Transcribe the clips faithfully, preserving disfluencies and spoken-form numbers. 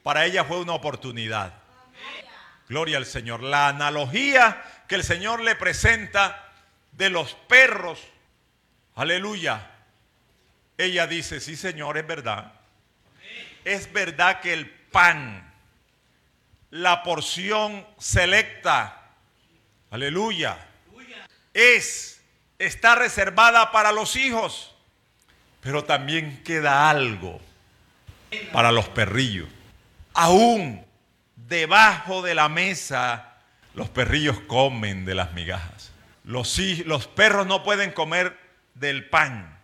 para ella fue una oportunidad. Gloria al Señor. La analogía que el Señor le presenta de los perros, aleluya, ella dice, sí Señor, es verdad. Es verdad que el pan, la porción selecta, aleluya, es, está reservada para los hijos, pero también queda algo para los perrillos. Aún debajo de la mesa, los perrillos comen de las migajas. Los, los perros no pueden comer del pan,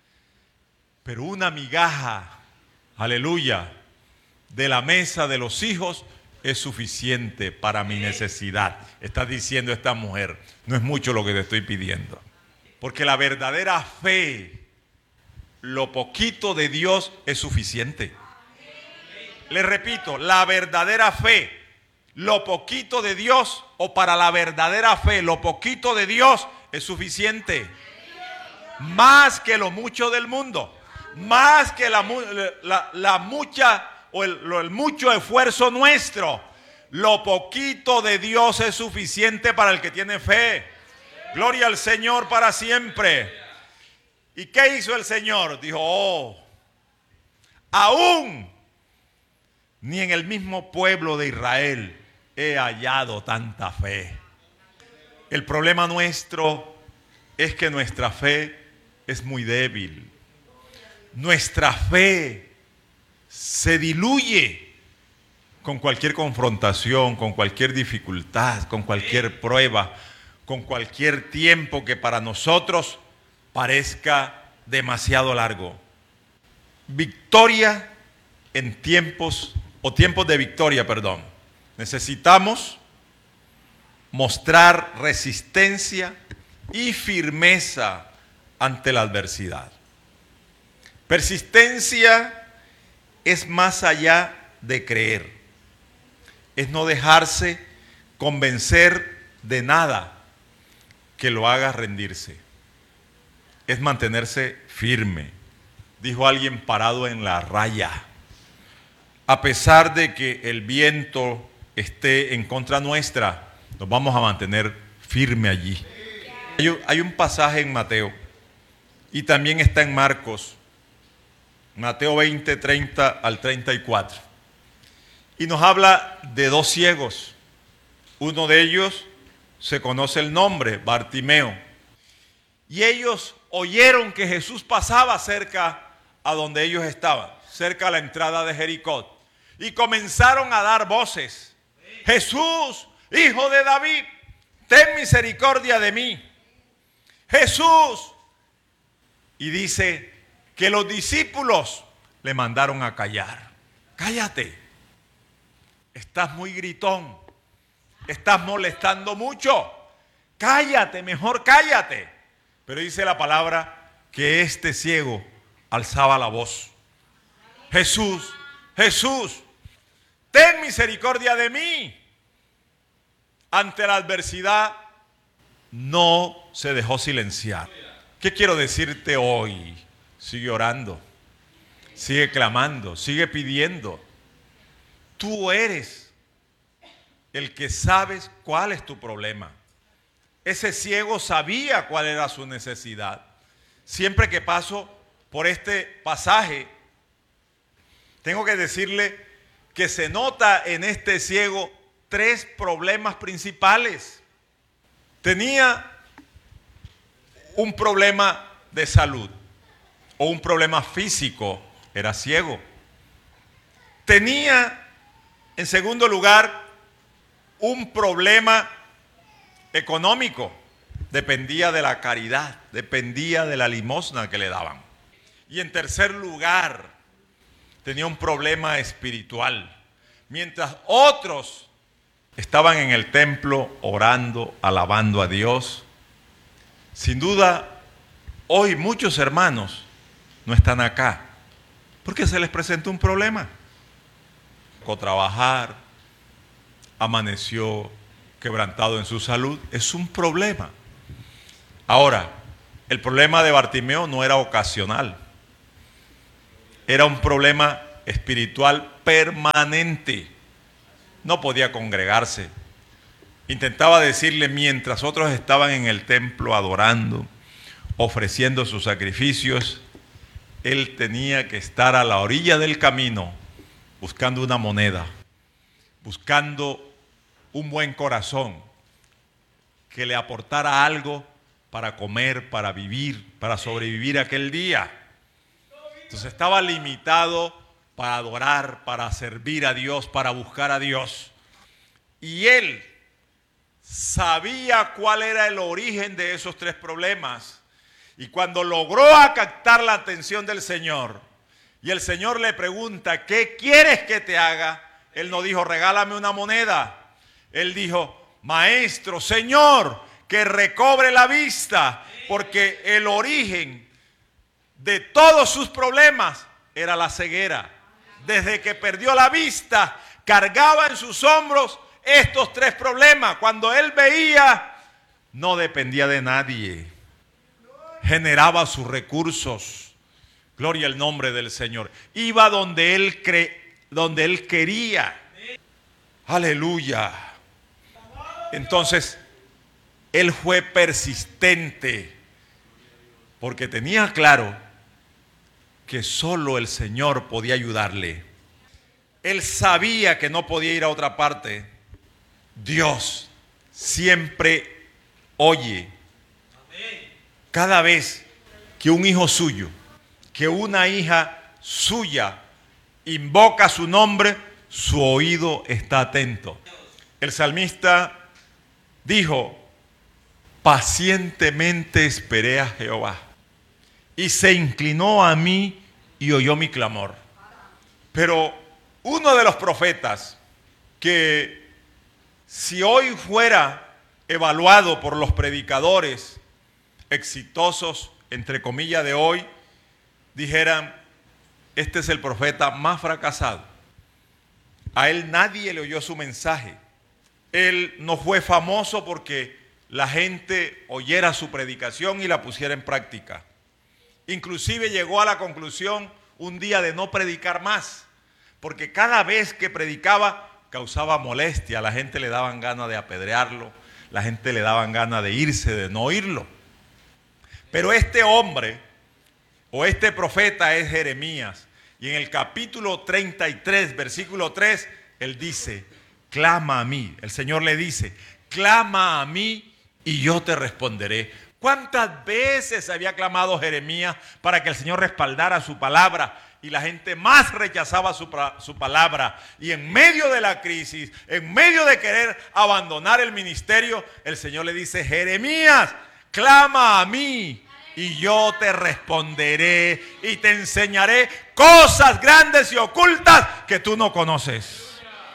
pero una migaja, aleluya, de la mesa de los hijos es suficiente para mi necesidad. Está diciendo esta mujer, no es mucho lo que te estoy pidiendo. Porque la verdadera fe, lo poquito de Dios es suficiente. Le repito, la verdadera fe, lo poquito de Dios, o para la verdadera fe, lo poquito de Dios es suficiente. Más que lo mucho del mundo, más que la, la, la mucha o el, el mucho esfuerzo nuestro, lo poquito de Dios es suficiente para el que tiene fe. Gloria al Señor para siempre. ¿Y qué hizo el Señor? Dijo, oh, aún ni en el mismo pueblo de Israel he hallado tanta fe. El problema nuestro es que nuestra fe es muy débil. Nuestra fe se diluye con cualquier confrontación, con cualquier dificultad, con cualquier prueba, con cualquier tiempo que para nosotros parezca demasiado largo. Victoria en tiempos, o tiempos de victoria, perdón. Necesitamos mostrar resistencia y firmeza ante la adversidad. Persistencia es más allá de creer. Es no dejarse convencer de nada que lo haga rendirse. Es mantenerse firme. Dijo alguien parado en la raya. A pesar de que el viento esté en contra nuestra, nos vamos a mantener firme allí. Hay, hay un pasaje en Mateo y también está en Marcos, Mateo veinte, treinta al treinta y cuatro. Y nos habla de dos ciegos. Uno de ellos se conoce el nombre, Bartimeo. Y ellos oyeron que Jesús pasaba cerca a donde ellos estaban, cerca a la entrada de Jericó. Y comenzaron a dar voces. Jesús, hijo de David, ten misericordia de mí. Jesús. Y dice que los discípulos le mandaron a callar. Cállate. Estás muy gritón. Estás molestando mucho. Cállate, mejor cállate. Pero dice la palabra que este ciego alzaba la voz. Jesús, Jesús, ten misericordia de mí. Ante la adversidad no se dejó silenciar. ¿Qué quiero decirte hoy? Sigue orando, sigue clamando, sigue pidiendo. Tú eres el que sabes cuál es tu problema. Ese ciego sabía cuál era su necesidad. Siempre que paso por este pasaje, tengo que decirle que se nota en este ciego tres problemas principales. Tenía un problema de salud o un problema físico, era ciego. Tenía, en segundo lugar, un problema económico, dependía de la caridad, dependía de la limosna que le daban. Y en tercer lugar, tenía un problema espiritual. Mientras otros estaban en el templo orando, alabando a Dios, sin duda, hoy muchos hermanos no están acá porque se les presentó un problema. Tocó trabajar, amaneció quebrantado en su salud, es un problema. Ahora, el problema de Bartimeo no era ocasional, era un problema espiritual permanente. No podía congregarse. Intentaba decirle mientras otros estaban en el templo adorando, ofreciendo sus sacrificios, él tenía que estar a la orilla del camino buscando una moneda, buscando un buen corazón que le aportara algo para comer, para vivir, para sobrevivir aquel día. Entonces estaba limitado para adorar, para servir a Dios, para buscar a Dios. Y él sabía cuál era el origen de esos tres problemas. Y cuando logró captar la atención del Señor, y el Señor le pregunta, ¿qué quieres que te haga? Él no dijo, regálame una moneda. Él dijo, maestro, Señor, que recobre la vista, porque el origen de todos sus problemas era la ceguera. Desde que perdió la vista, cargaba en sus hombros estos tres problemas. Cuando él veía, no dependía de nadie, generaba sus recursos. Gloria al nombre del Señor. Iba donde él cre, donde él quería. Aleluya. Entonces, él fue persistente porque tenía claro que solo el Señor podía ayudarle. Él sabía que no podía ir a otra parte. Dios siempre oye. Cada vez que un hijo suyo, que una hija suya invoca su nombre, su oído está atento. El salmista dijo, pacientemente esperé a Jehová y se inclinó a mí y oyó mi clamor. Pero uno de los profetas que si hoy fuera evaluado por los predicadores exitosos, entre comillas, de hoy, dijeran, este es el profeta más fracasado. A él nadie le oyó su mensaje. Él no fue famoso porque la gente oyera su predicación y la pusiera en práctica. Inclusive llegó a la conclusión un día de no predicar más, porque cada vez que predicaba causaba molestia, a la gente le daban ganas de apedrearlo, la gente le daban ganas de irse, de no oírlo. Pero este hombre, o este profeta es Jeremías, y en el capítulo treinta y tres, versículo tres, él dice, clama a mí. El Señor le dice, clama a mí y yo te responderé. ¿Cuántas veces había clamado Jeremías para que el Señor respaldara su palabra? Y la gente más rechazaba su, su palabra. Y en medio de la crisis, en medio de querer abandonar el ministerio, el Señor le dice, Jeremías, clama a mí y yo te responderé y te enseñaré cosas grandes y ocultas que tú no conoces.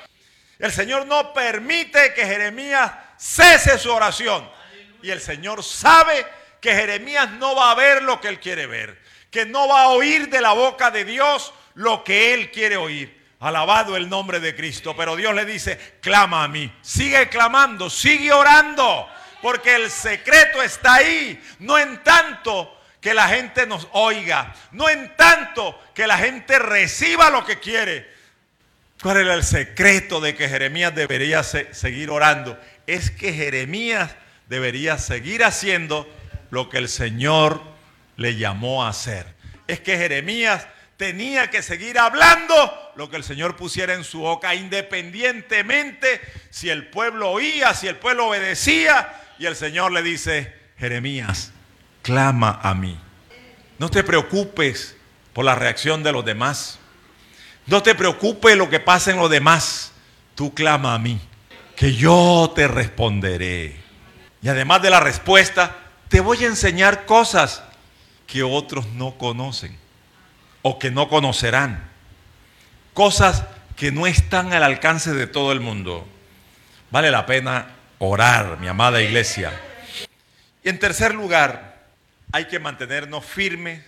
El Señor no permite que Jeremías cese su oración. Y el Señor sabe que Jeremías no va a ver lo que él quiere ver, que no va a oír de la boca de Dios lo que él quiere oír. Alabado el nombre de Cristo. Pero Dios le dice, clama a mí. Sigue clamando, sigue orando, porque el secreto está ahí. No en tanto que la gente nos oiga, no en tanto que la gente reciba lo que quiere. ¿Cuál era el secreto de que Jeremías debería se- seguir orando? Es que Jeremías debería seguir haciendo lo que el Señor le llamó a hacer. Es que Jeremías tenía que seguir hablando lo que el Señor pusiera en su boca, independientemente si el pueblo oía, si el pueblo obedecía. Y el Señor le dice, Jeremías, clama a mí. No te preocupes por la reacción de los demás. No te preocupes lo que pasa en los demás. Tú clama a mí, que yo te responderé. Y además de la respuesta, te voy a enseñar cosas que otros no conocen o que no conocerán. Cosas que no están al alcance de todo el mundo. Vale la pena orar, mi amada iglesia. Y en tercer lugar, hay que mantenernos firmes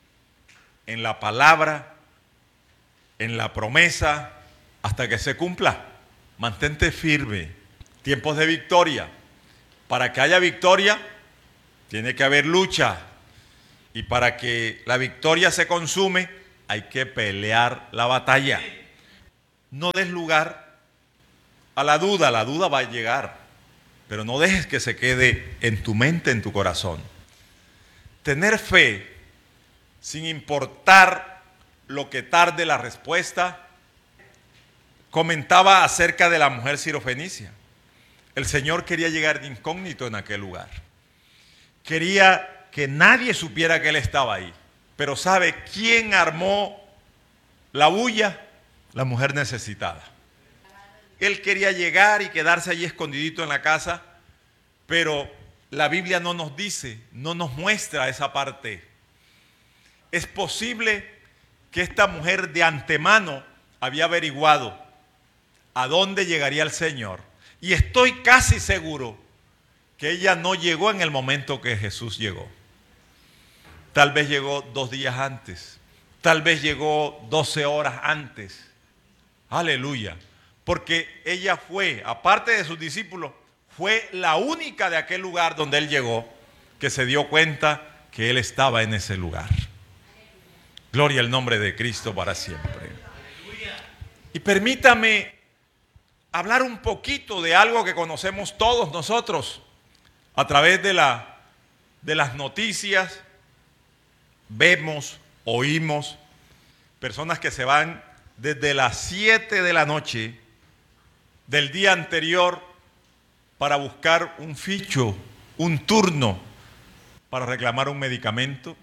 en la palabra, en la promesa, hasta que se cumpla. Mantente firme. Tiempos de victoria. Para que haya victoria, tiene que haber lucha. Y para que la victoria se consume, hay que pelear la batalla. No des lugar a la duda, la duda va a llegar, pero no dejes que se quede en tu mente, en tu corazón. Tener fe, sin importar lo que tarde la respuesta. Comentaba acerca de la mujer sirofenicia. El Señor quería llegar de incógnito en aquel lugar. Quería que nadie supiera que Él estaba ahí. Pero ¿sabe quién armó la bulla? La mujer necesitada. Él quería llegar y quedarse allí escondidito en la casa, pero la Biblia no nos dice, no nos muestra esa parte. Es posible que esta mujer de antemano había averiguado a dónde llegaría el Señor. Y estoy casi seguro que ella no llegó en el momento que Jesús llegó. Tal vez llegó dos días antes. Tal vez llegó doce horas antes. Aleluya. Porque ella fue, aparte de sus discípulos, fue la única de aquel lugar donde Él llegó que se dio cuenta que Él estaba en ese lugar. Gloria al nombre de Cristo para siempre. Y permítame hablar un poquito de algo que conocemos todos nosotros a través de, la, de las noticias. Vemos, oímos personas que se van desde las siete de la noche del día anterior para buscar un ficho, un turno, para reclamar un medicamento,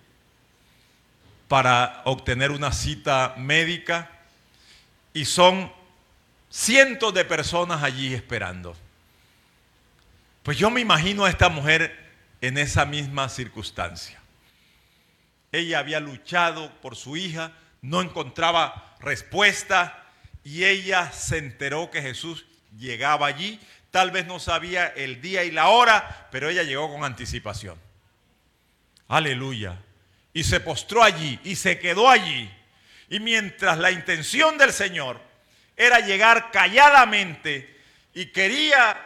para obtener una cita médica, y son cientos de personas allí esperando. Pues yo me imagino a esta mujer en esa misma circunstancia. Ella había luchado por su hija, no encontraba respuesta, y ella se enteró que Jesús llegaba allí. Tal vez no sabía el día y la hora, pero ella llegó con anticipación. Aleluya. Y se postró allí y se quedó allí. Y mientras la intención del Señor era llegar calladamente y quería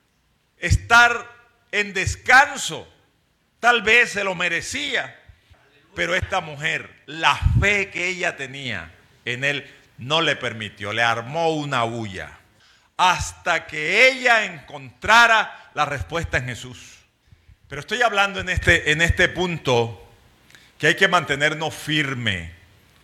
estar en descanso, tal vez se lo merecía, pero esta mujer, la fe que ella tenía en Él, no le permitió, le armó una bulla hasta que ella encontrara la respuesta en Jesús. Pero estoy hablando en este, en este punto que hay que mantenernos firme,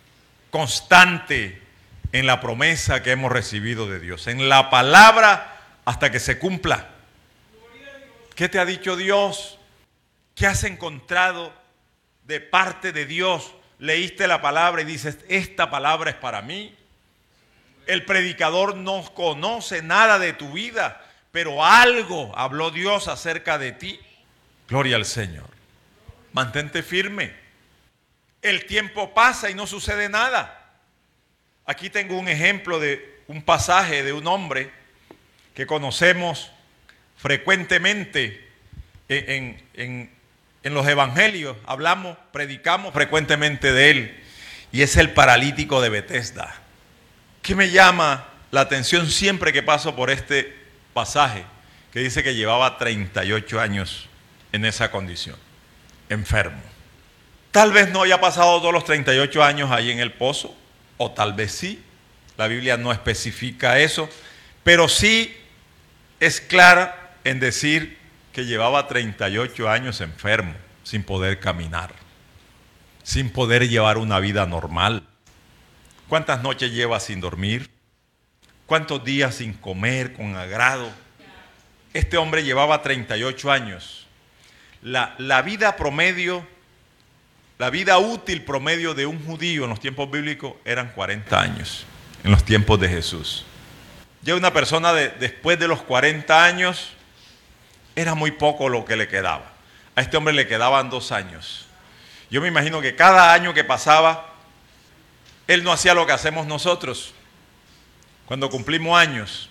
constante en la promesa que hemos recibido de Dios, en la palabra hasta que se cumpla. ¿Qué te ha dicho Dios? ¿Qué has encontrado de parte de Dios? Leíste la palabra y dices, esta palabra es para mí. El predicador no conoce nada de tu vida, pero algo habló Dios acerca de ti. Gloria al Señor. Mantente firme. El tiempo pasa y no sucede nada. Aquí tengo un ejemplo de un pasaje de un hombre que conocemos frecuentemente en, en, en los evangelios. Hablamos, predicamos frecuentemente de él. Y es el paralítico de Betesda. ¿Qué me llama la atención siempre que paso por este pasaje? Que dice que llevaba treinta y ocho años en esa condición, enfermo. Tal vez no haya pasado todos los treinta y ocho años ahí en el pozo, o tal vez sí. La Biblia no especifica eso, pero sí es clara en decir que llevaba treinta y ocho años enfermo, sin poder caminar, sin poder llevar una vida normal. ¿Cuántas noches lleva sin dormir? ¿Cuántos días sin comer con agrado? Este hombre llevaba treinta y ocho años. La, la vida promedio, la vida útil promedio de un judío en los tiempos bíblicos eran cuarenta años, en los tiempos de Jesús. Ya una persona de, después de los cuarenta años, era muy poco lo que le quedaba. A este hombre le quedaban dos años. Yo me imagino que cada año que pasaba, él no hacía lo que hacemos nosotros. Cuando cumplimos años,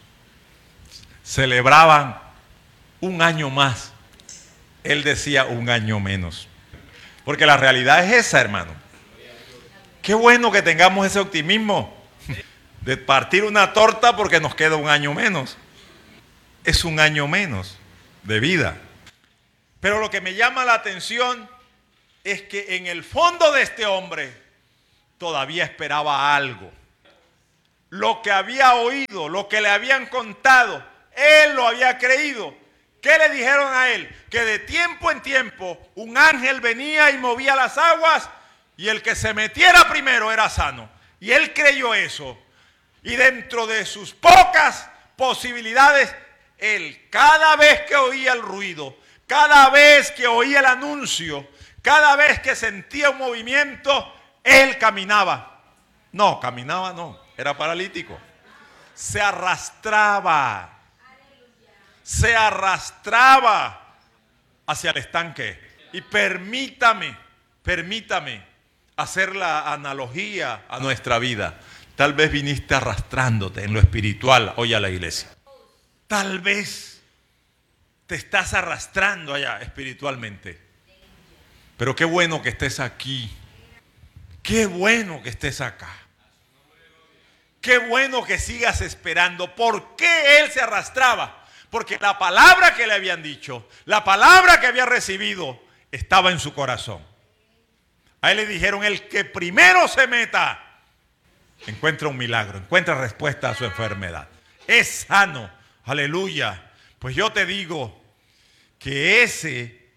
celebraban un año más. Él decía un año menos. Porque la realidad es esa, hermano. Qué bueno que tengamos ese optimismo de partir una torta porque nos queda un año menos. Es un año menos de vida. Pero lo que me llama la atención es que en el fondo de este hombre todavía esperaba algo. Lo que había oído, lo que le habían contado, él lo había creído. ¿Qué le dijeron a él? Que de tiempo en tiempo un ángel venía y movía las aguas y el que se metiera primero era sano. Y él creyó eso. Y dentro de sus pocas posibilidades, él cada vez que oía el ruido, cada vez que oía el anuncio, cada vez que sentía un movimiento, él caminaba. No, caminaba no, era paralítico. Se arrastraba. Se arrastraba hacia el estanque. Y permítame, permítame hacer la analogía a nuestra vida. Tal vez viniste arrastrándote en lo espiritual hoy a la iglesia. Tal vez te estás arrastrando allá espiritualmente. Pero qué bueno que estés aquí. Qué bueno que estés acá. Qué bueno que sigas esperando. ¿Por qué él se arrastraba? Porque la palabra que le habían dicho, la palabra que había recibido, estaba en su corazón. A él le dijeron, el que primero se meta, encuentra un milagro, encuentra respuesta a su enfermedad. Es sano, aleluya. Pues yo te digo que ese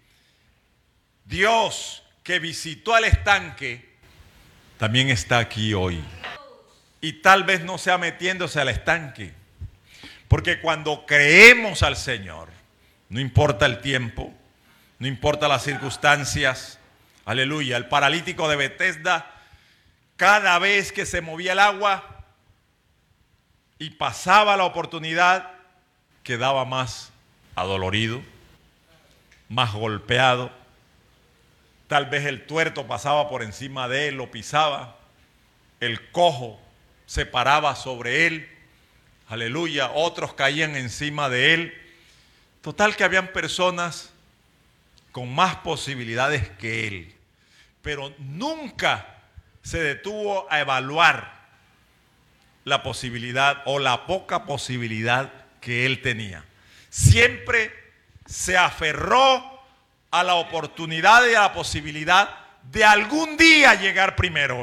Dios que visitó al estanque, también está aquí hoy. Y tal vez no sea metiéndose al estanque. Porque cuando creemos al Señor, no importa el tiempo, no importa las circunstancias, aleluya, el paralítico de Betesda, cada vez que se movía el agua y pasaba la oportunidad, quedaba más adolorido, más golpeado. Tal vez el tuerto pasaba por encima de él, lo pisaba, el cojo se paraba sobre él. Aleluya, otros caían encima de él. Total que habían personas con más posibilidades que él. Pero nunca se detuvo a evaluar la posibilidad o la poca posibilidad que él tenía. Siempre se aferró a la oportunidad y a la posibilidad de algún día llegar primero.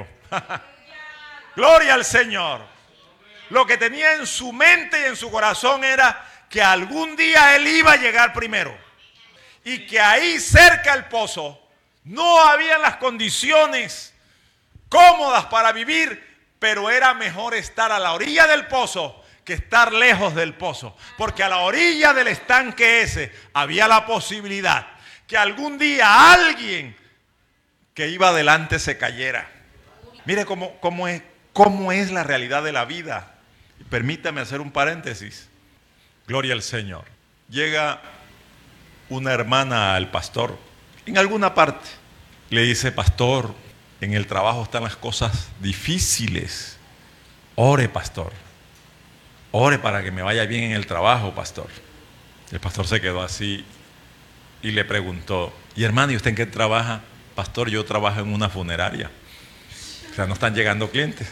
Gloria al Señor. Lo que tenía en su mente y en su corazón era que algún día él iba a llegar primero. Y que ahí cerca del pozo no había las condiciones cómodas para vivir, pero era mejor estar a la orilla del pozo que estar lejos del pozo. Porque a la orilla del estanque ese había la posibilidad que algún día alguien que iba adelante se cayera. Mire cómo, cómo es, cómo es la realidad de la vida. Permítame hacer un paréntesis. Gloria al Señor. Llega una hermana al pastor en alguna parte. Le dice, pastor, en el trabajo están las cosas difíciles. Ore, pastor. Ore para que me vaya bien en el trabajo, pastor. El pastor se quedó así y le preguntó, y hermano, ¿y usted en qué trabaja? Pastor, yo trabajo en una funeraria. O sea, no están llegando clientes.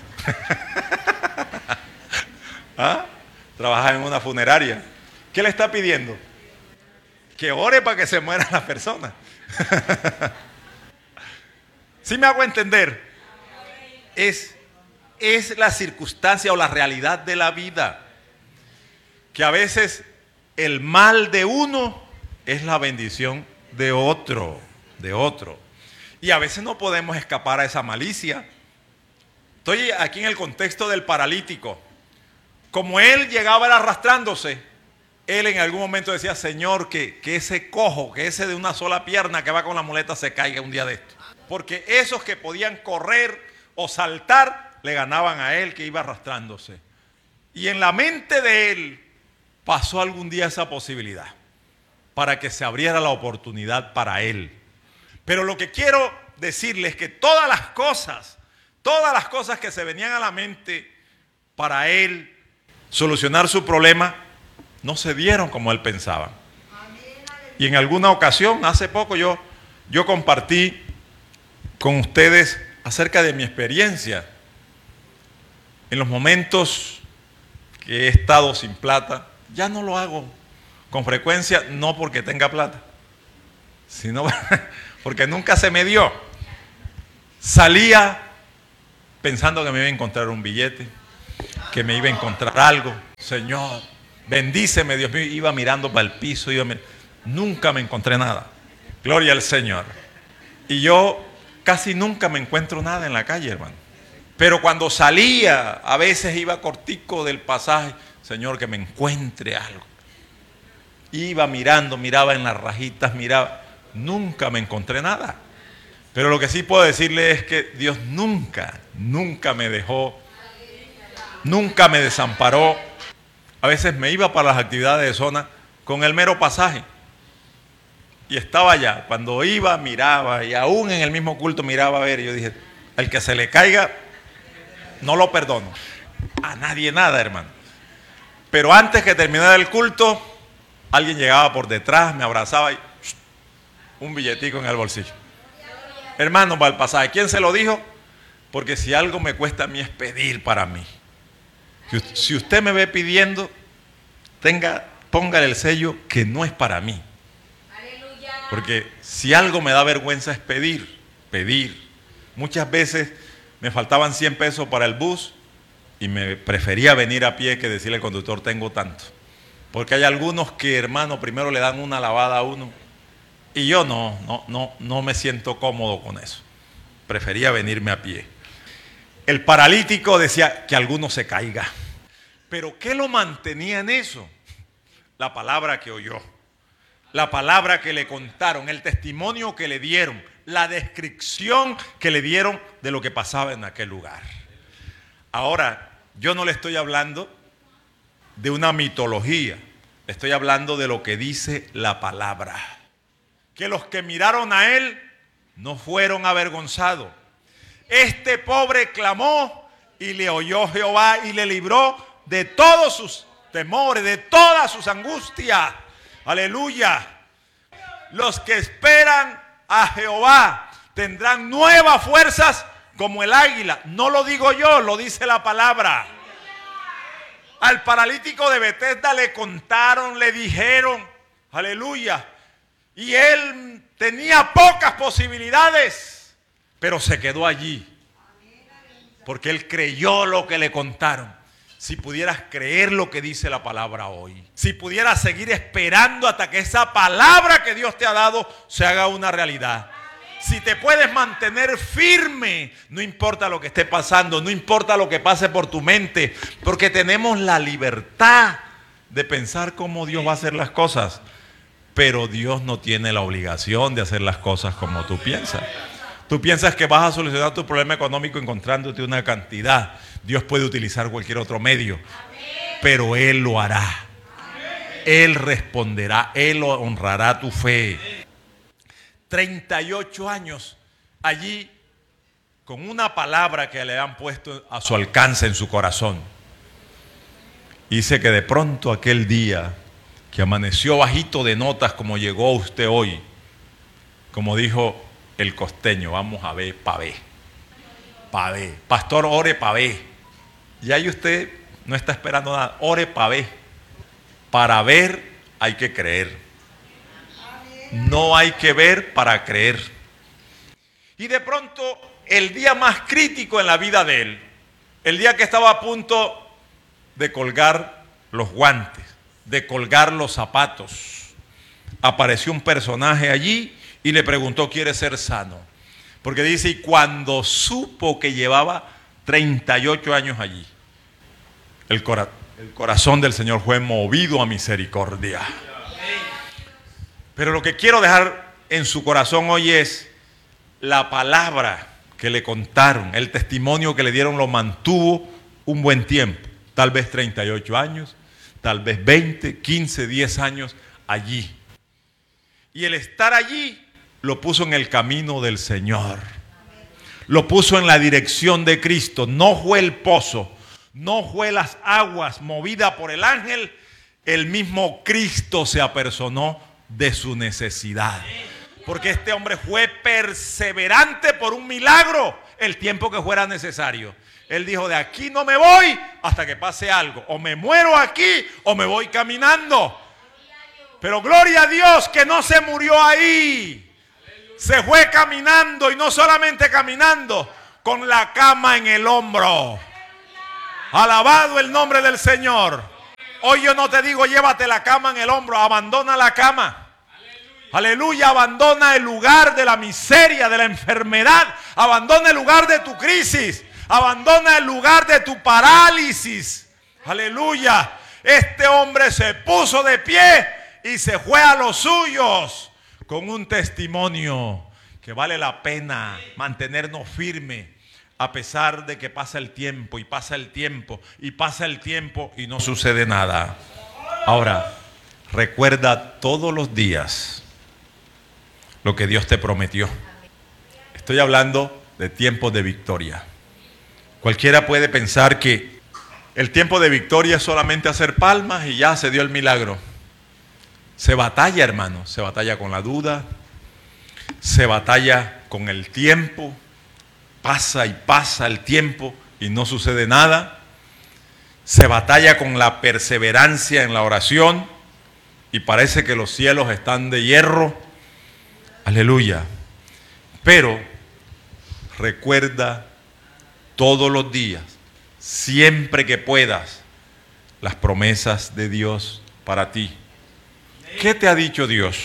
¿Ah? Trabaja en una funeraria. ¿Qué le está pidiendo? Que ore para que se muera la persona. ¿Sí me hago entender? Es, es la circunstancia o la realidad de la vida. Que a veces el mal de uno es la bendición de otro, de otro. Y a veces no podemos escapar a esa malicia. Estoy aquí en el contexto del paralítico. Como él llegaba arrastrándose, él en algún momento decía, Señor, que, que ese cojo, que ese de una sola pierna que va con la muleta se caiga un día de esto. Porque esos que podían correr o saltar, le ganaban a él que iba arrastrándose. Y en la mente de él pasó algún día esa posibilidad, para que se abriera la oportunidad para él. Pero lo que quiero decirles es que todas las cosas, todas las cosas que se venían a la mente para él, solucionar su problema, no se dieron como él pensaba. Y en alguna ocasión, hace poco yo, yo compartí con ustedes acerca de mi experiencia en los momentos que he estado sin plata. Ya no lo hago con frecuencia, no porque tenga plata, sino porque nunca se me dio. Salía pensando que me iba a encontrar un billete, que me iba a encontrar algo. Señor, bendíceme, Dios mío. Iba mirando para el piso, iba mir- nunca me encontré nada. Gloria al Señor. Y yo casi nunca me encuentro nada en la calle, hermano. Pero cuando salía, a veces iba cortico del pasaje. Señor, que me encuentre algo. Iba mirando, miraba en las rajitas, miraba. Nunca me encontré nada. Pero lo que sí puedo decirle es que Dios nunca, nunca me dejó, nunca me desamparó. A veces me iba para las actividades de zona con el mero pasaje. Y estaba allá. Cuando iba, miraba. Y aún en el mismo culto miraba a ver. Y yo dije, el que se le caiga, no lo perdono. A nadie nada, hermano. Pero antes que terminara el culto, alguien llegaba por detrás, me abrazaba y un billetico en el bolsillo. Hermano, para el pasaje. ¿Quién se lo dijo? Porque si algo me cuesta a mí es pedir para mí. Si usted me ve pidiendo, tenga, póngale el sello que no es para mí. Porque si algo me da vergüenza es pedir, pedir. Muchas veces me faltaban cien pesos para el bus y me prefería venir a pie que decirle al conductor tengo tanto. Porque hay algunos que, hermano, primero le dan una lavada a uno. Y yo no, no, no, no me siento cómodo con eso. Prefería venirme a pie. El paralítico decía que alguno se caiga. ¿Pero qué lo mantenía en eso? La palabra que oyó. La palabra que le contaron, el testimonio que le dieron, la descripción que le dieron de lo que pasaba en aquel lugar. Ahora, yo no le estoy hablando de una mitología, le estoy hablando de lo que dice la palabra. Que los que miraron a él no fueron avergonzados. Este pobre clamó y le oyó Jehová y le libró de todos sus temores, de todas sus angustias. Aleluya. Los que esperan a Jehová tendrán nuevas fuerzas como el águila. No lo digo yo, lo dice la palabra. Al paralítico de Betesda le contaron, le dijeron, aleluya. Y él tenía pocas posibilidades, pero se quedó allí. Porque él creyó lo que le contaron. Si pudieras creer lo que dice la palabra hoy, si pudieras seguir esperando hasta que esa palabra que Dios te ha dado se haga una realidad. Si te puedes mantener firme, no importa lo que esté pasando, no importa lo que pase por tu mente, porque tenemos la libertad de pensar cómo Dios va a hacer las cosas, pero Dios no tiene la obligación de hacer las cosas como tú piensas. Tú piensas que vas a solucionar tu problema económico encontrándote una cantidad. Dios puede utilizar cualquier otro medio, pero Él lo hará. Él responderá, Él honrará tu fe. treinta y ocho años allí con una palabra que le han puesto a su alcance en su corazón. Dice que de pronto aquel día que amaneció bajito de notas como llegó usted hoy, como dijo el costeño, vamos a ver pa' ver, pa' ver. Pastor, ore pa' ver. Y ahí usted no está esperando nada, ore pa' ver. Para ver hay que creer. No hay que ver para creer. Y de pronto, el día más crítico en la vida de él, el día que estaba a punto de colgar los guantes, de colgar los zapatos, apareció un personaje allí y le preguntó, ¿quiere ser sano? Porque dice, y cuando supo que llevaba treinta y ocho años allí, el, cora- el corazón del Señor fue movido a misericordia. Pero lo que quiero dejar en su corazón hoy es la palabra que le contaron, el testimonio que le dieron lo mantuvo un buen tiempo, tal vez treinta y ocho años, tal vez veinte, quince, diez años allí. Y el estar allí lo puso en el camino del Señor, lo puso en la dirección de Cristo. No fue el pozo, no fue las aguas movidas por el ángel, el mismo Cristo se apersonó de su necesidad. Porque este hombre fue perseverante por un milagro el tiempo que fuera necesario. Él dijo, de aquí no me voy hasta que pase algo. O me muero aquí o me voy caminando. Pero gloria a Dios que no se murió ahí. Se fue caminando, y no solamente caminando, con la cama en el hombro. Alabado el nombre del Señor. Hoy yo no te digo llévate la cama en el hombro, abandona la cama. Aleluya, abandona el lugar de la miseria, de la enfermedad. Abandona el lugar de tu crisis. Abandona el lugar de tu parálisis. Aleluya. Este hombre se puso de pie y se fue a los suyos con un testimonio que vale la pena mantenernos firmes a pesar de que pasa el tiempo y pasa el tiempo y pasa el tiempo y no sucede nada. Ahora, recuerda todos los días lo que Dios te prometió. Estoy hablando de tiempos de victoria. Cualquiera puede pensar que el tiempo de victoria es solamente hacer palmas y ya se dio el milagro. Se batalla, hermano, se batalla con la duda, se batalla con el tiempo, pasa y pasa el tiempo y no sucede nada. Se batalla con la perseverancia en la oración y parece que los cielos están de hierro. Aleluya. Pero recuerda todos los días, siempre que puedas, las promesas de Dios para ti. ¿Qué te ha dicho Dios?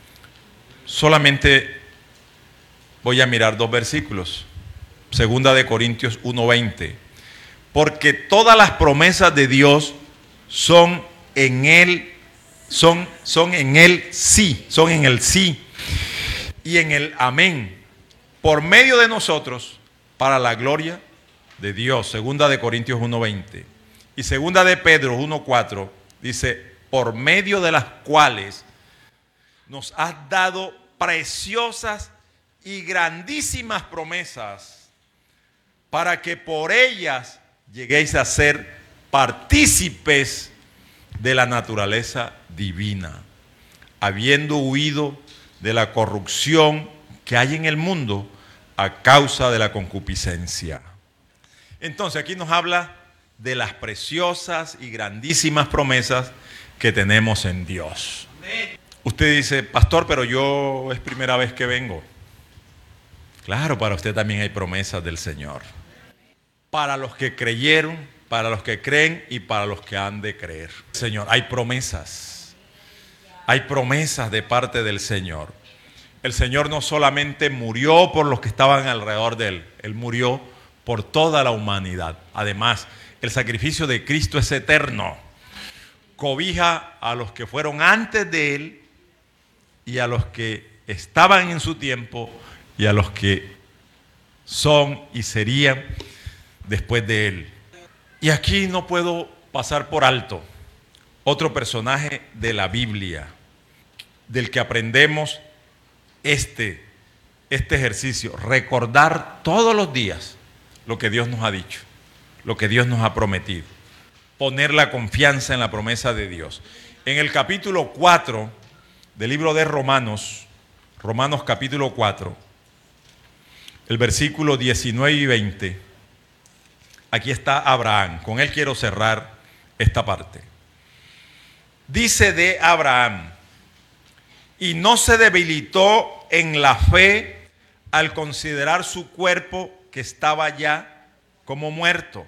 Solamente voy a mirar dos versículos. Segunda de Corintios uno veinte. Porque todas las promesas de Dios son en Él, son, son en Él sí, son en el sí y en el amén, por medio de nosotros, para la gloria de Dios. Segunda de Corintios uno veinte. Y segunda de Pedro uno cuatro dice, por medio de las cuales nos has dado preciosas y grandísimas promesas, para que por ellas lleguéis a ser partícipes de la naturaleza divina, habiendo huido de la corrupción que hay en el mundo a causa de la concupiscencia. Entonces aquí nos habla de las preciosas y grandísimas promesas que tenemos en Dios. Usted dice, pastor, pero yo es primera vez que vengo. Claro, para usted también hay promesas del Señor. Para los que creyeron, para los que creen y para los que han de creer. Señor, hay promesas. Hay promesas de parte del Señor. El Señor no solamente murió por los que estaban alrededor de Él, Él murió por toda la humanidad. Además, el sacrificio de Cristo es eterno. Cobija a los que fueron antes de Él y a los que estaban en su tiempo y a los que son y serían después de Él. Y aquí no puedo pasar por alto otro personaje de la Biblia, del que aprendemos este, este ejercicio, recordar todos los días lo que Dios nos ha dicho, lo que Dios nos ha prometido, poner la confianza en la promesa de Dios. En el capítulo cuatro del libro de Romanos, Romanos capítulo cuatro, el versículo diecinueve y veinte, aquí está Abraham, con él quiero cerrar esta parte. Dice de Abraham, y no se debilitó en la fe al considerar su cuerpo que estaba ya como muerto,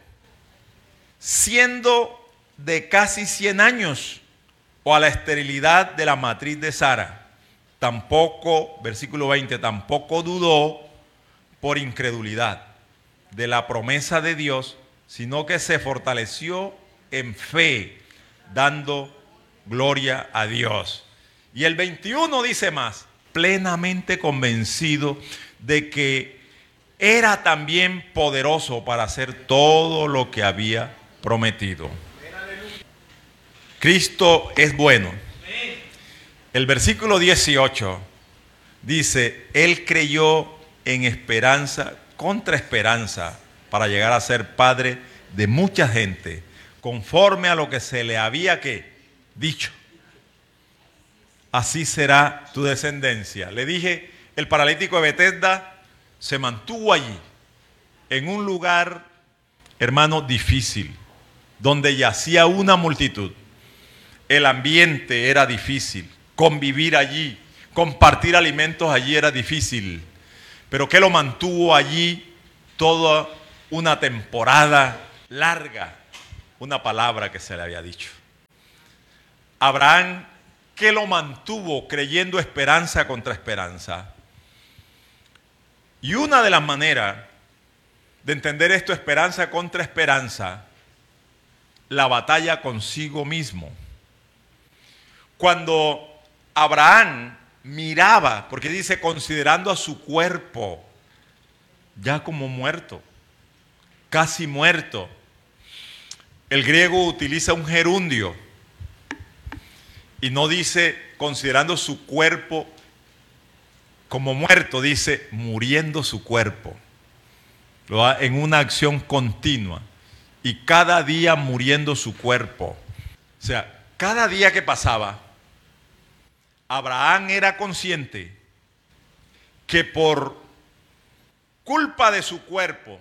siendo de casi cien años, o a la esterilidad de la matriz de Sara. Tampoco, versículo veinte, tampoco dudó por incredulidad de la promesa de Dios, sino que se fortaleció en fe, dando gloria a Dios. Y el veintiuno dice más, plenamente convencido de que era también poderoso para hacer todo lo que había prometido. Cristo es bueno. El versículo dieciocho dice, Él creyó en esperanza contra esperanza para llegar a ser padre de mucha gente, conforme a lo que se le había ¿qué? Dicho. Así será tu descendencia. Le dije, el paralítico de Betesda se mantuvo allí, en un lugar, hermano, difícil, donde yacía una multitud. El ambiente era difícil, convivir allí, compartir alimentos allí era difícil. Pero ¿qué lo mantuvo allí toda una temporada larga, una palabra que se le había dicho. Abraham, ¿qué lo mantuvo creyendo esperanza contra esperanza? Y una de las maneras de entender esto, esperanza contra esperanza, la batalla consigo mismo. Cuando Abraham miraba, porque dice considerando a su cuerpo ya como muerto, casi muerto. El griego utiliza un gerundio y no dice considerando su cuerpo como muerto, dice muriendo su cuerpo. Lo da en una acción continua y cada día muriendo su cuerpo. O sea, cada día que pasaba, Abraham era consciente que por culpa de su cuerpo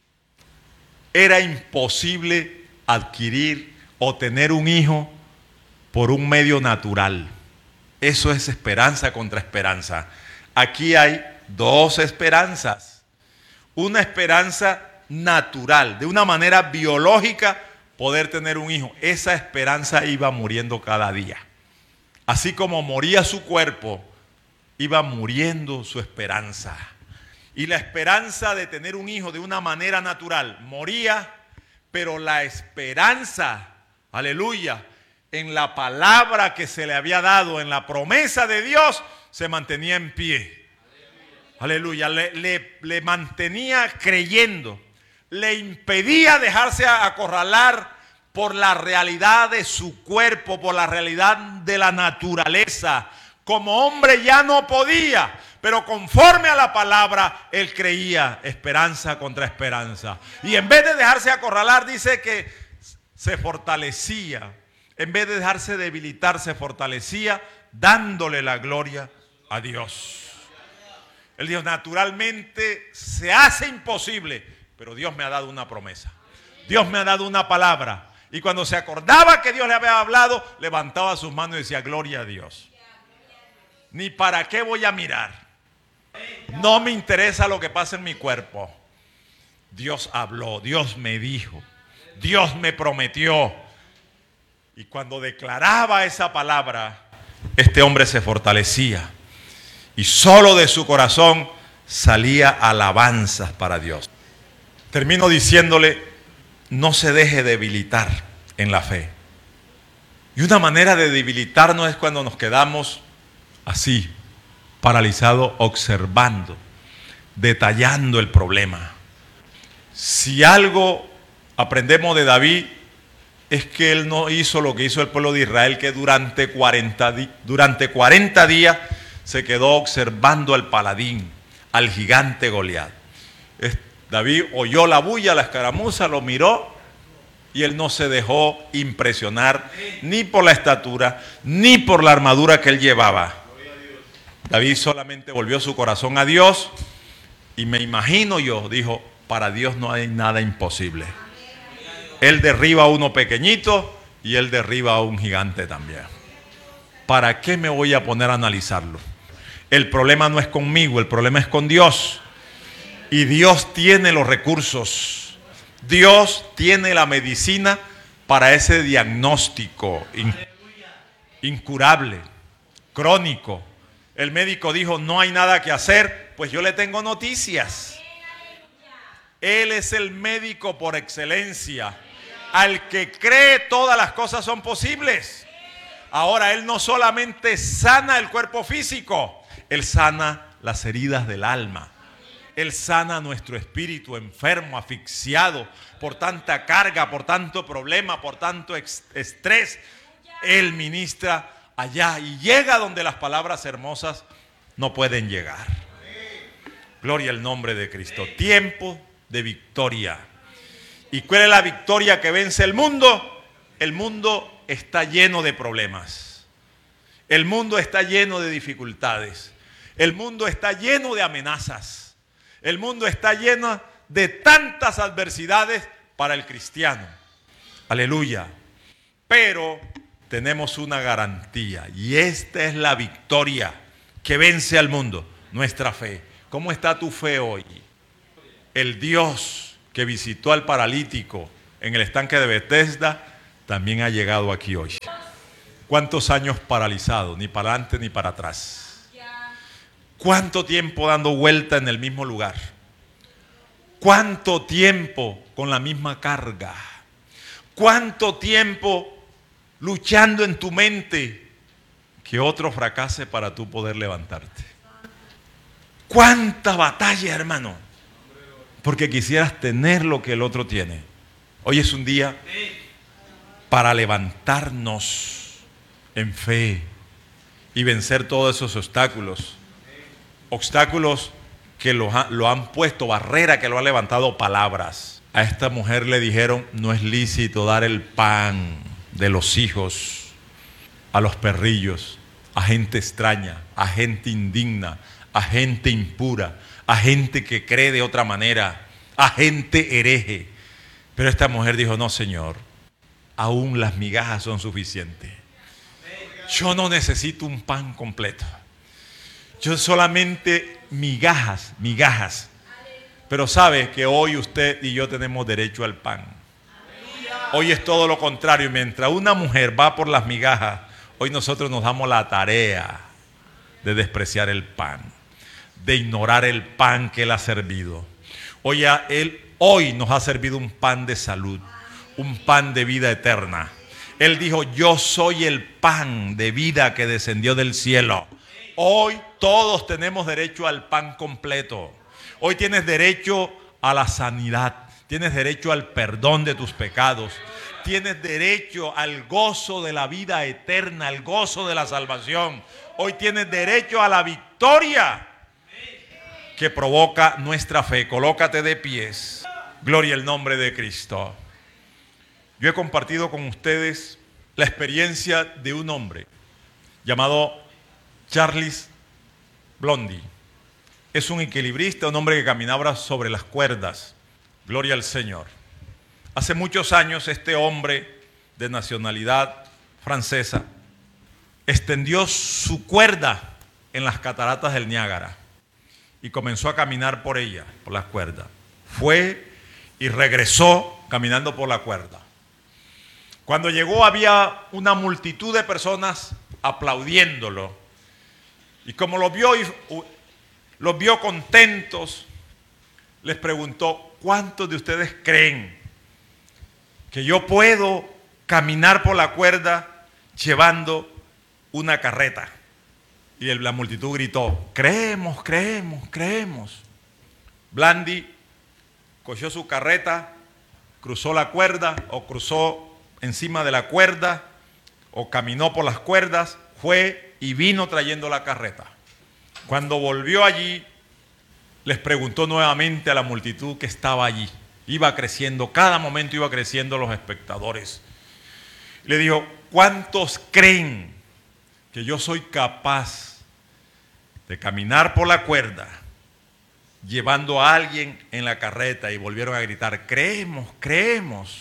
era imposible adquirir o tener un hijo por un medio natural. Eso es esperanza contra esperanza. Aquí hay dos esperanzas. Una esperanza natural, de una manera biológica, poder tener un hijo. Esa esperanza iba muriendo cada día. Así como moría su cuerpo, iba muriendo su esperanza. Y la esperanza de tener un hijo de una manera natural moría, pero la esperanza, aleluya, en la palabra que se le había dado, en la promesa de Dios, se mantenía en pie. Aleluya, le, le, le mantenía creyendo, le impedía dejarse acorralar por la realidad de su cuerpo, por la realidad de la naturaleza. Como hombre ya no podía, pero conforme a la palabra, él creía esperanza contra esperanza. Y en vez de dejarse acorralar, dice que se fortalecía. En vez de dejarse debilitar, se fortalecía dándole la gloria a Dios. Él dijo, naturalmente se hace imposible, pero Dios me ha dado una promesa. Dios me ha dado una palabra. Y cuando se acordaba que Dios le había hablado, levantaba sus manos y decía, gloria a Dios. Ni para qué voy a mirar. No me interesa lo que pasa en mi cuerpo. Dios habló, Dios me dijo, Dios me prometió. Y cuando declaraba esa palabra, este hombre se fortalecía. Y solo de su corazón salía alabanzas para Dios. Termino diciéndole, no se deje debilitar en la fe. Y una manera de debilitarnos es cuando nos quedamos así, paralizados, observando, detallando el problema. Si algo aprendemos de David, es que él no hizo lo que hizo el pueblo de Israel, que durante cuarenta, durante cuarenta días se quedó observando al paladín, al gigante Goliat. David oyó la bulla, la escaramuza, lo miró y él no se dejó impresionar ni por la estatura, ni por la armadura que él llevaba. David solamente volvió su corazón a Dios y me imagino yo, dijo, para Dios no hay nada imposible. Él derriba a uno pequeñito y él derriba a un gigante también. ¿Para qué me voy a poner a analizarlo? El problema no es conmigo, el problema es con Dios. Y Dios tiene los recursos. Dios tiene la medicina para ese diagnóstico in- incurable, crónico. El médico dijo, no hay nada que hacer, pues yo le tengo noticias. Él es el médico por excelencia. Al que cree, todas las cosas son posibles. Ahora, Él no solamente sana el cuerpo físico, Él sana las heridas del alma. Él sana nuestro espíritu enfermo, asfixiado por tanta carga, por tanto problema, por tanto estrés. Él ministra allá y llega donde las palabras hermosas no pueden llegar. Gloria al nombre de Cristo. Tiempo de victoria. ¿Y cuál es la victoria que vence el mundo? El mundo está lleno de problemas. El mundo está lleno de dificultades. El mundo está lleno de amenazas. El mundo está lleno de tantas adversidades para el cristiano. Aleluya. Pero tenemos una garantía y esta es la victoria que vence al mundo, nuestra fe. ¿Cómo está tu fe hoy? el Dios que visitó al paralítico en el estanque de Betesda también ha llegado aquí hoy. ¿Cuántos años paralizado? Ni para adelante ni para atrás. ¿Cuánto tiempo dando vuelta en el mismo lugar? ¿Cuánto tiempo con la misma carga? ¿Cuánto tiempo luchando en tu mente que otro fracase para tú poder levantarte? ¿Cuánta batalla, hermano? Porque quisieras tener lo que el otro tiene. Hoy es un día para levantarnos en fe y vencer todos esos obstáculos. Obstáculos que lo, ha, lo han puesto, barrera que lo han levantado palabras. A esta mujer le dijeron: no es lícito dar el pan de los hijos a los perrillos, a gente extraña, a gente indigna, a gente impura, a gente que cree de otra manera, a gente hereje. Pero esta mujer dijo: no, Señor, aún las migajas son suficientes. Yo no necesito un pan completo. Yo solamente migajas, migajas. Pero sabe que hoy usted y yo tenemos derecho al pan. Hoy es todo lo contrario. Mientras una mujer va por las migajas, hoy nosotros nos damos la tarea de despreciar el pan, de ignorar el pan que Él ha servido. Hoy a Él hoy nos ha servido un pan de salud, un pan de vida eterna. Él dijo: yo soy el pan de vida que descendió del cielo. Hoy todos tenemos derecho al pan completo. Hoy tienes derecho a la sanidad, tienes derecho al perdón de tus pecados, tienes derecho al gozo de la vida eterna, al gozo de la salvación. Hoy tienes derecho a la victoria que provoca nuestra fe. Colócate de pies. Gloria al nombre de Cristo. Yo he compartido con ustedes la experiencia de un hombre llamado Charles Blondie. Es un equilibrista, un hombre que caminaba sobre las cuerdas. Gloria al Señor. Hace muchos años este hombre de nacionalidad francesa extendió su cuerda en las cataratas del Niágara y comenzó a caminar por ella, por las cuerdas. Fue y regresó caminando por la cuerda. Cuando llegó había una multitud de personas aplaudiéndolo. Y como los vio, los vio contentos, les preguntó: ¿cuántos de ustedes creen que yo puedo caminar por la cuerda llevando una carreta? Y la multitud gritó: creemos, creemos, creemos. Blondie cogió su carreta, cruzó la cuerda o cruzó encima de la cuerda o caminó por las cuerdas, fue y vino trayendo la carreta. Cuando volvió allí, les preguntó nuevamente a la multitud que estaba allí. Iba creciendo, cada momento iba creciendo los espectadores. Le dijo: ¿cuántos creen que yo soy capaz de caminar por la cuerda llevando a alguien en la carreta? Y volvieron a gritar: creemos, creemos.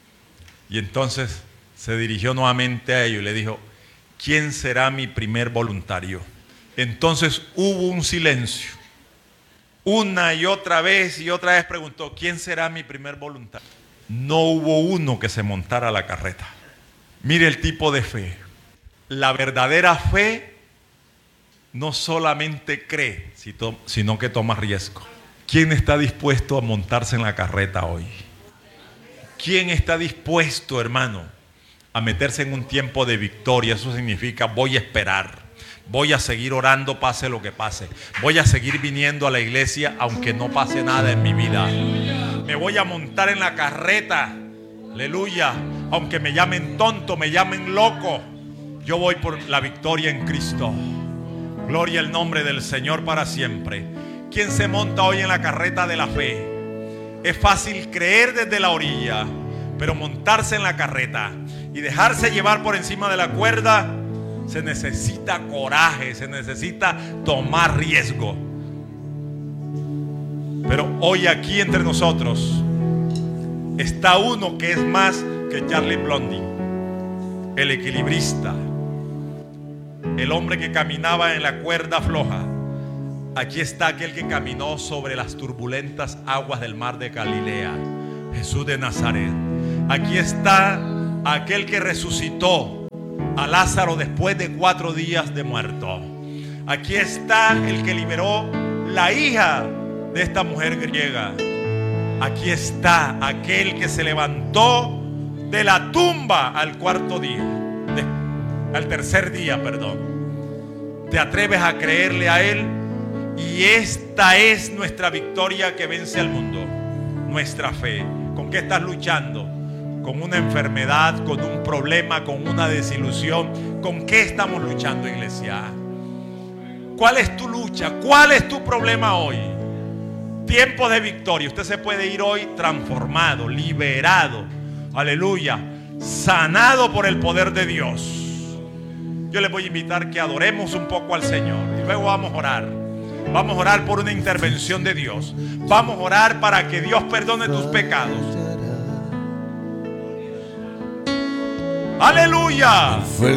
Y entonces se dirigió nuevamente a ellos y le dijo: ¿quién será mi primer voluntario? Entonces hubo un silencio. Una y otra vez y otra vez preguntó: ¿quién será mi primer voluntario? No hubo uno que se montara a la carreta. Mire el tipo de fe. La verdadera fe no solamente cree, sino que toma riesgo. ¿Quién está dispuesto a montarse en la carreta hoy? ¿Quién está dispuesto, hermano, a meterse en un tiempo de victoria? Eso significa: voy a esperar, voy a seguir orando pase lo que pase, voy a seguir viniendo a la iglesia aunque no pase nada en mi vida. Me voy a montar en la carreta, aleluya, aunque me llamen tonto, me llamen loco. Yo voy por la victoria en Cristo. Gloria al nombre del Señor para siempre. ¿Quién se monta hoy en la carreta de la fe? Es fácil creer desde la orilla, pero montarse en la carreta y dejarse llevar por encima de la cuerda, se necesita coraje, se necesita tomar riesgo. Pero hoy aquí entre nosotros está uno que es más que Charles Blondie, el equilibrista, el hombre que caminaba en la cuerda floja, Aquí está aquel que caminó sobre las turbulentas aguas del mar de Galilea, Jesús de Nazaret. Aquí está aquel que resucitó a Lázaro después de cuatro días de muerto. Aquí está el que liberó la hija de esta mujer griega. Aquí está aquel que se levantó de la tumba al cuarto día, de, al tercer día, perdón. ¿Te atreves a creerle a él? Y esta es nuestra victoria que vence al mundo, nuestra fe. ¿Con qué estás luchando? ¿Con una enfermedad, con un problema, con una desilusión? ¿Con qué estamos luchando, iglesia? ¿Cuál es tu lucha? ¿Cuál es tu problema hoy? Tiempo de victoria. Usted se puede ir hoy transformado, liberado, aleluya, sanado por el poder de Dios. Yo les voy a invitar que adoremos un poco al Señor y luego vamos a orar. Vamos a orar por una intervención de Dios. Vamos a orar para que Dios perdone tus pecados. Aleluya.